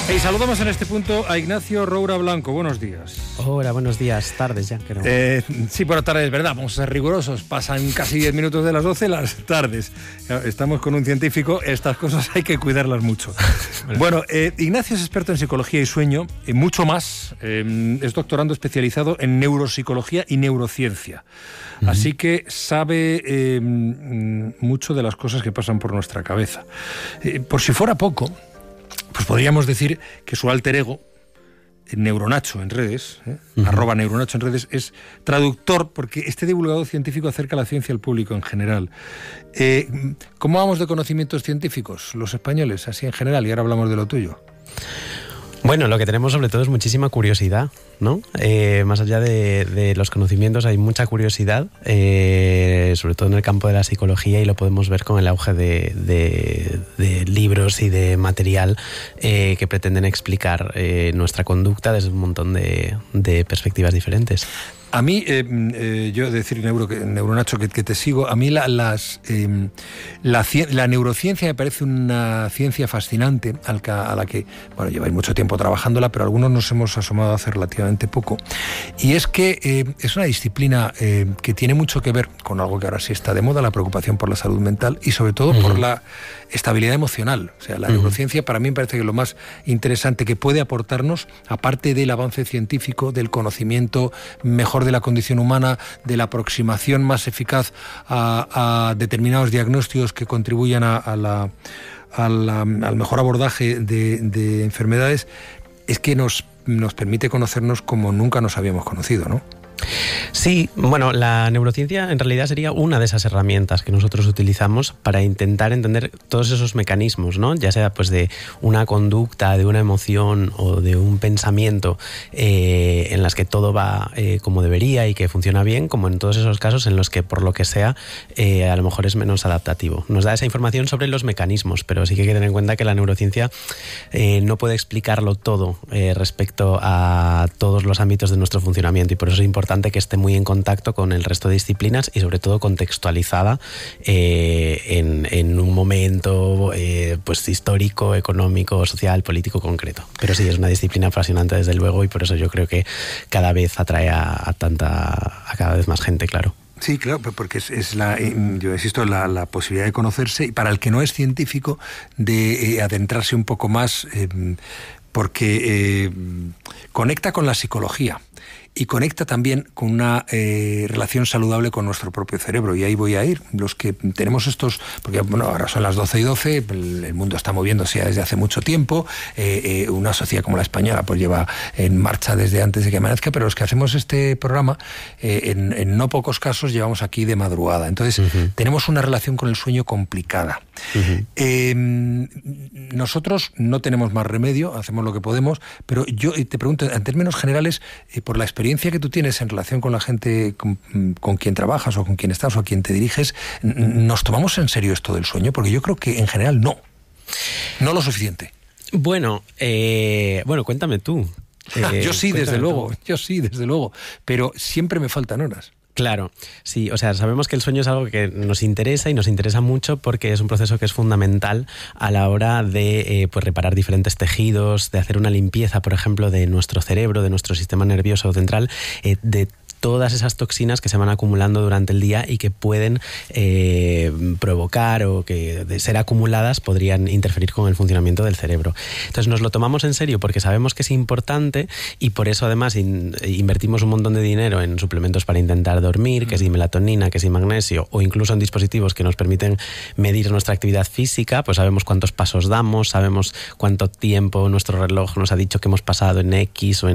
Y saludamos en este punto a Ignacio Roura Blanco. Buenos días. Hola, buenos días. Tardes ya, creo. Sí, bueno, tardes, verdad. Vamos a ser rigurosos. Pasan casi 10 minutos de las 12 las tardes. Estamos con un científico. Estas cosas hay que cuidarlas mucho. Bueno, Ignacio es experto en psicología y sueño. Mucho más. Es doctorando especializado en neuropsicología y neurociencia. Así que sabe mucho de las cosas que pasan por nuestra cabeza. Por si fuera poco, pues podríamos decir que su alter ego, Neuronacho en redes, @Neuronacho en redes, es traductor, porque este divulgador científico acerca la ciencia al público en general. ¿Cómo vamos de conocimientos científicos los españoles, así en general? Y ahora hablamos de lo tuyo. Bueno, lo que tenemos sobre todo es muchísima curiosidad, ¿no? Más allá de los conocimientos hay mucha curiosidad, sobre todo en el campo de la psicología, y lo podemos ver con el auge de libros y de material que pretenden explicar nuestra conducta desde un montón de perspectivas diferentes. A mí, yo decir, Neuronacho, que te sigo, a mí la neurociencia me parece una ciencia fascinante a la que, bueno, lleváis mucho tiempo trabajándola, pero algunos nos hemos asomado hace relativamente poco. Y es que es una disciplina que tiene mucho que ver con algo que ahora sí está de moda, la preocupación por la salud mental y sobre todo por la estabilidad emocional. O sea, la neurociencia para mí me parece que lo más interesante que puede aportarnos, aparte del avance científico, del conocimiento mejor de la condición humana, de la aproximación más eficaz a determinados diagnósticos que contribuyan al mejor abordaje de enfermedades, es que nos permite conocernos como nunca nos habíamos conocido, ¿no? Sí, bueno, la neurociencia en realidad sería una de esas herramientas que nosotros utilizamos para intentar entender todos esos mecanismos, ¿no? Ya sea pues de una conducta, de una emoción o de un pensamiento en las que todo va como debería y que funciona bien, como en todos esos casos en los que por lo que sea a lo mejor es menos adaptativo. Nos da esa información sobre los mecanismos, pero sí que hay que tener en cuenta que la neurociencia no puede explicarlo todo respecto a todos los ámbitos de nuestro funcionamiento, y por eso es importante que esté muy en contacto con el resto de disciplinas y sobre todo contextualizada en un momento pues histórico, económico, social, político concreto. Pero sí, es una disciplina apasionante desde luego, y por eso yo creo que cada vez atrae a cada vez más gente, claro. Sí, claro, porque yo insisto, la posibilidad de conocerse, y para el que no es científico, de adentrarse un poco más, porque conecta con la psicología. Y conecta también con una relación saludable con nuestro propio cerebro. Y ahí voy a ir. Los que tenemos estos... Porque bueno, ahora son las 12:12, el mundo está moviéndose desde hace mucho tiempo. Una sociedad como la española pues lleva en marcha desde antes de que amanezca, pero los que hacemos este programa, en no pocos casos llevamos aquí de madrugada. Entonces, tenemos una relación con el sueño complicada. Nosotros no tenemos más remedio, hacemos lo que podemos, pero yo te pregunto, en términos generales, por la experiencia que tú tienes en relación con la gente con quien trabajas o con quien estás o a quien te diriges, ¿nos tomamos en serio esto del sueño? Porque yo creo que en general no lo suficiente. Bueno, cuéntame tú. Yo sí, desde luego, pero siempre me faltan horas. Claro, sí, o sea, sabemos que el sueño es algo que nos interesa y nos interesa mucho porque es un proceso que es fundamental a la hora de pues reparar diferentes tejidos, de hacer una limpieza, por ejemplo, de nuestro cerebro, de nuestro sistema nervioso central, de todas esas toxinas que se van acumulando durante el día y que pueden provocar o que de ser acumuladas podrían interferir con el funcionamiento del cerebro. Entonces nos lo tomamos en serio porque sabemos que es importante, y por eso además invertimos un montón de dinero en suplementos para intentar dormir, que si melatonina, que si magnesio, o incluso en dispositivos que nos permiten medir nuestra actividad física. Pues sabemos cuántos pasos damos, sabemos cuánto tiempo nuestro reloj nos ha dicho que hemos pasado en X o